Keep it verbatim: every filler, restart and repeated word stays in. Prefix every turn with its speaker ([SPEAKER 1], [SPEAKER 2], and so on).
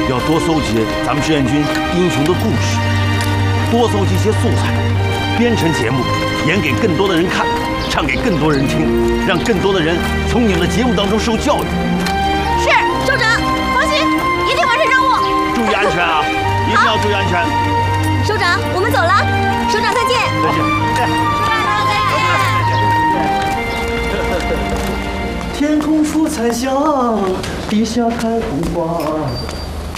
[SPEAKER 1] 要多搜集咱们志愿军英雄的故事，多搜集一些素材，编成节目，演给更多的人看，唱给更多人听，让更多的人从你们的节目当中受教育。
[SPEAKER 2] 是，首长，放心，一定完成任务。
[SPEAKER 1] 注意安全啊！一定要注意安全。
[SPEAKER 2] 首长，我们走了。首长再见。
[SPEAKER 1] 再见。
[SPEAKER 2] 首长再见。
[SPEAKER 3] 天空出彩霞，地下开红花。